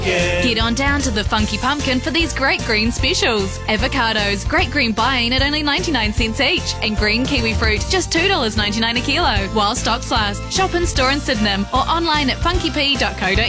Get on down to the Funky Pumpkin for these great green specials. Avocados, great green buying at only 99 cents each. And green kiwi fruit, just $2.99 a kilo. While stocks last, shop in store in Sydenham or online at funkyp.co.nz.